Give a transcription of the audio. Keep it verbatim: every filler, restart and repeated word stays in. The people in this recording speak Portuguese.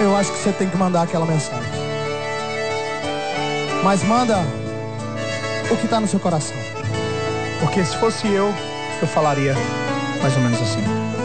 eu acho que você tem que mandar aquela mensagem. Mas manda o que está no seu coração. Porque se fosse eu, eu falaria mais ou menos assim: